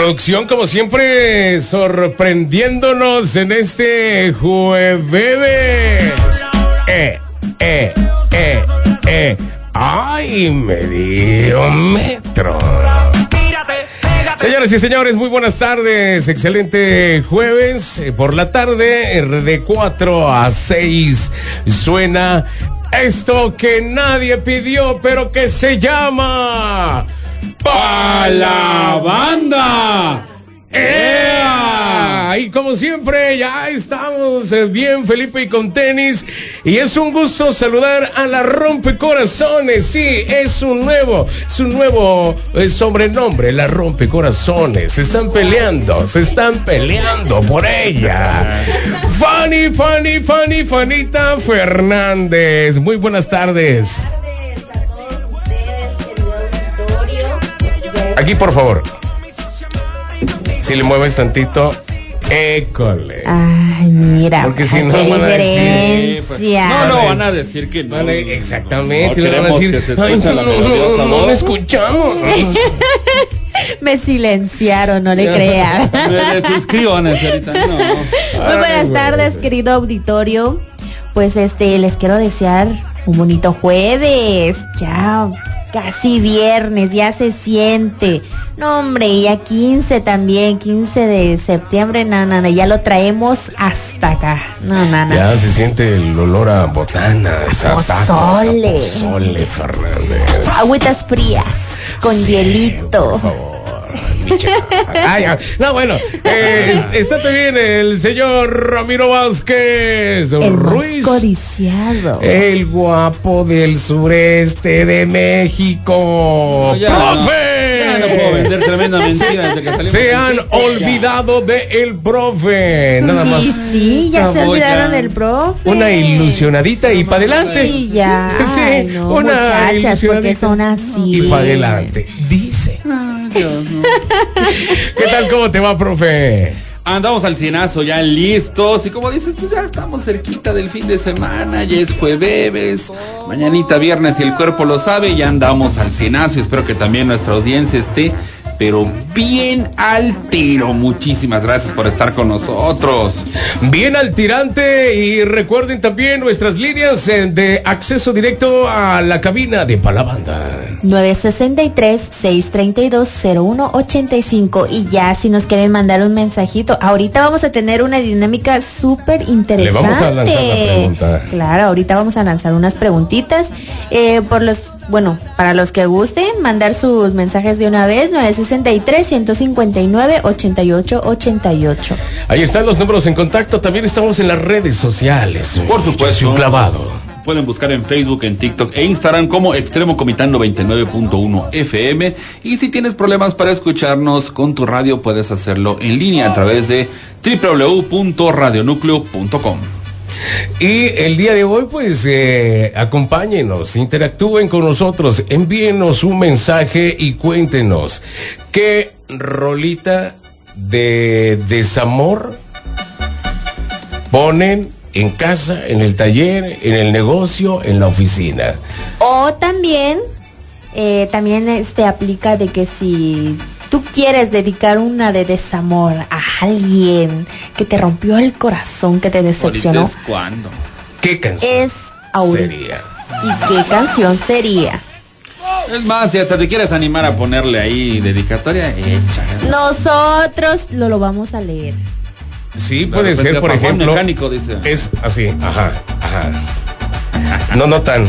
Producción, como siempre, sorprendiéndonos en este jueves. ¡Ay, medio metro! Señores y señores, muy buenas tardes. Excelente jueves. Por la tarde, de 4 a 6, suena esto que nadie pidió, pero que se llama... ¡Pa la banda! ¡Ea! Y como siempre, ya estamos bien, Felipe, y con tenis. Y es un gusto saludar a la Rompecorazones. Sí, es un nuevo sobrenombre, la Rompecorazones. Se están peleando por ella. Fanita Fernández. Muy buenas tardes. Aquí, por favor. Si le mueves tantito, école. Ay, mira. Porque si no van a decir... No van a decir que no. Exactamente. No, van a decir, que se escucha la melodiosa no me escuchamos. Me silenciaron, no le crean. Me suscriban ahorita. No. Muy buenas tardes, querido auditorio. Pues les quiero desear un bonito jueves. Ya casi viernes, ya se siente. No, hombre, y ya 15 también, 15 de septiembre, ya lo traemos hasta acá. No. Ya se siente el olor a botanas, a pozole, Fernández. Agüitas frías, con hielito. Por favor. No, bueno, está también el señor Ramiro Vázquez Ruiz, más codiciado, el guapo del sureste de México. ¡Profe! No puedo vender tremenda mentira desde que salimos. Se han olvidado de el profe, nada más. Sí, ya se olvidaron del profe. Una ilusionadita y para adelante. Sí, ya. Sí, ay, no, una muchachas, porque son así. Y para adelante, dice. Dios, no. ¿Qué tal? ¿Cómo te va, profe? Andamos al cienazo ya listos. Y como dices, pues ya estamos cerquita del fin de semana. Ya es jueves, mañanita viernes y el cuerpo lo sabe. Ya andamos al cienazo y espero que también nuestra audiencia esté pero bien al tiro. Muchísimas gracias por estar con nosotros. Bien al tirante. Y recuerden también nuestras líneas de acceso directo a la cabina de Pa la Banda. 963-632-0185. Y ya si nos quieren mandar un mensajito, ahorita vamos a tener una dinámica súper interesante. Le vamos a lanzar la pregunta. Claro, ahorita vamos a lanzar unas preguntitas para los que gusten mandar sus mensajes de una vez. 963-159-8888. Ahí están los números en contacto. También estamos en las redes sociales. Por supuesto, un clavado. Pueden buscar en Facebook, en TikTok e Instagram como Extremo Comitán 99.1 FM. Y si tienes problemas para escucharnos con tu radio, puedes hacerlo en línea a través de www.radionucleo.com. Y el día de hoy, pues, acompáñenos, interactúen con nosotros, envíenos un mensaje y cuéntenos qué rolita de desamor ponen en casa, en el taller, en el negocio, en la oficina. O también aplica de que si tú quieres dedicar una de desamor a alguien que te rompió el corazón, que te decepcionó, ¿cuándo? ¿Qué canción sería? ¿Y qué canción sería? Es más, si hasta te quieres animar a ponerle ahí dedicatoria, échale. Nosotros lo vamos a leer. Sí, puede ser, por ejemplo. Mecánico, dice. Es así, ajá. No tan.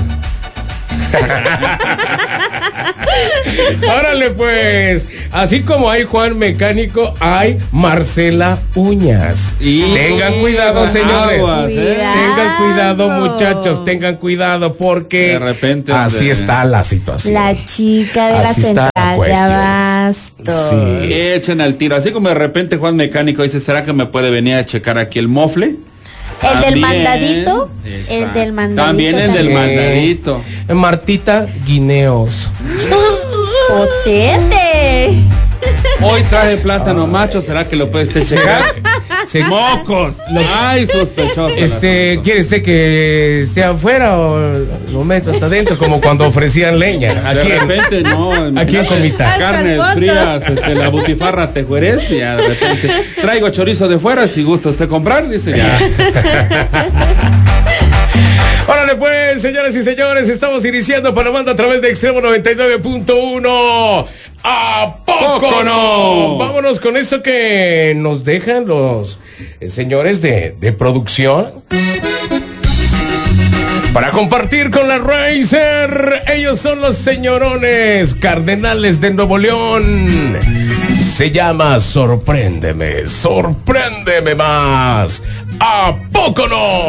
Órale, pues, así como hay Juan Mecánico, hay Marcela Uñas. Y tengan cuidado, señores. Tengan cuidado, muchachos, tengan cuidado, porque de repente así está la situación. La chica de así la central de abasto. Sí. Echen al tiro. Así como de repente Juan Mecánico dice, ¿será que me puede venir a checar aquí el mofle? El del mandadito. El del mandadito. También el del mandadito. Martita Guineos. ¡Potente! Hoy traje plátano macho, ¿será que lo puedes checar? Mocos. Ay, sospechoso. ¿Quiere usted que esté afuera o lo meto hasta adentro? Como cuando ofrecían leña. Aquí De repente, no. Aquí en Comitán. Carnes frías, la butifarra tejuerés, y ya de repente traigo chorizo de fuera, si gusta usted comprar, dice ya. Órale pues, señores y señores, estamos iniciando Panamanda a través de Extremo 99.1. ¿A poco no? Vámonos con eso que nos dejan los señores de producción para compartir con la Racer. Ellos son los señorones Cardenales de Nuevo León. Se llama Sorpréndeme, sorpréndeme más. ¿A poco no?